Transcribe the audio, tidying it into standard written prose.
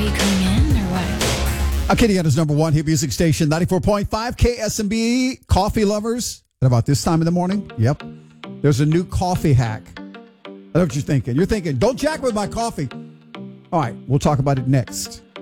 you coming in or what? Acadiana's number one hit music station, 94.5 KSMB. Coffee lovers, at about this time in the morning, yep, there's a new coffee hack. I know what you're thinking. You're thinking, don't jack with my coffee. All right, we'll talk about it next.